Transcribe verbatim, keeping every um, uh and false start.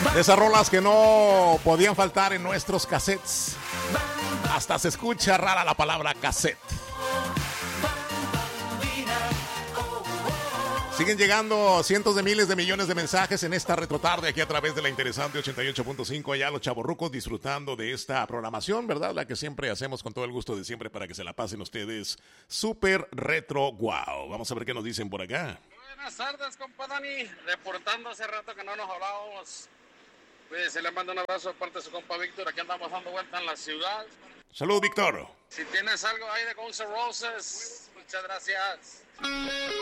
De esas rolas que no podían faltar en nuestros cassettes. Hasta se escucha rara la palabra cassette. Siguen llegando cientos de miles de millones de mensajes en esta retrotarde aquí a través de la interesante ochenta y ocho punto cinco. Allá los chavorrucos disfrutando de esta programación, ¿verdad? La que siempre hacemos con todo el gusto de siempre para que se la pasen ustedes súper retro wow. Vamos a ver qué nos dicen por acá. Buenas tardes, compa Dani. Reportando hace rato que no nos hablábamos. Pues se le manda un abrazo aparte de su compa Víctor. Aquí andamos dando vuelta en la ciudad. Salud, Víctor. Si tienes algo ahí de Guns N' Roses, muchas gracias.